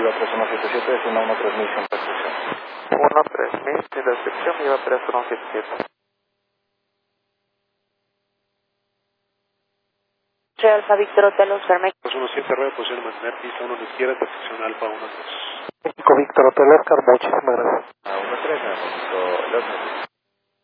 Viva 3177, destino 13000 sin restricción. 13000 sin restricción, Viva 3177. Alfa Víctor Hotel Oscar Mike. 17 rueda, posición mantener pista 1 a la izquierda, restricción Alfa 1-2. México Víctor Hotel Oscar, muchísimas gracias. A 1-3, México,